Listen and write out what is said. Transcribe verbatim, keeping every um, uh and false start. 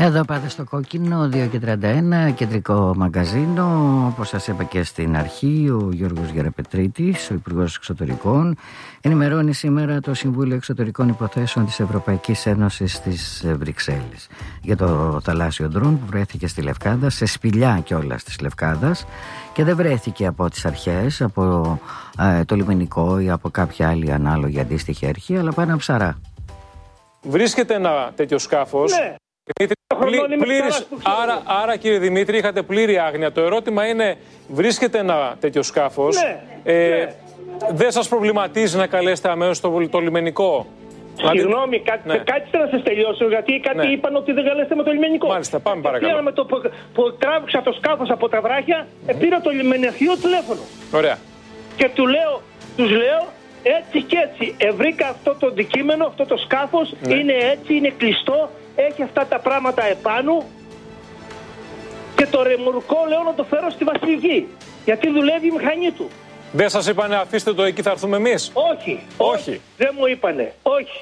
Εδώ πάτε στο κόκκινο, δύο και τριάντα ένα, κεντρικό μαγκαζίνο. Όπως σας είπα και στην αρχή, ο Γιώργος Γεραπετρίτης, ο Υπουργός Εξωτερικών, ενημερώνει σήμερα το Συμβούλιο Εξωτερικών Υποθέσεων της Ευρωπαϊκής Ένωσης της Βρυξέλλες για το θαλάσσιο ντρόν που βρέθηκε στη Λευκάδα, σε σπηλιά κιόλας της Λευκάδας, και δεν βρέθηκε από τις αρχές, από ε, το λιμενικό ή από κάποια άλλη ανάλογη αντίστοιχη αρχή, αλλά πάνω ψαρά. Βρίσκεται ένα τέτοιο σκάφος. Ναι. Δημήτρη, πλή, πλήρης, άρα, άρα κύριε Δημήτρη, είχατε πλήρη άγνοια. Το ερώτημα είναι, βρίσκεται ένα τέτοιο σκάφος. Ναι. Ε, ναι. Δεν σας προβληματίζει να καλέσετε αμέσως το, το λιμενικό? Συγγνώμη, κάτι, ναι. κάτσε να σας τελειώσω, γιατί κάτι ναι. είπαν ότι δεν καλέσετε με το λιμενικό. Μάλιστα, πάμε παρακαλώ. Με το που, που τράβηξα το σκάφος από τα βράχια, mm. πήρα το λιμενιχείο τηλέφωνο. Ωραία. Και του λέω, τους λέω, έτσι και έτσι. Ευρήκα αυτό το αντικείμενο, αυτό το σκάφος, ναι. είναι έτσι, είναι κλειστό, έχει αυτά τα πράγματα επάνω. Και το ρεμουρκό λέω να το φέρω στη Βασιλική, γιατί δουλεύει η μηχανή του. Δεν σας είπανε αφήστε το εκεί, θα έρθουμε εμείς? Όχι, όχι, όχι. Δεν μου είπανε, όχι.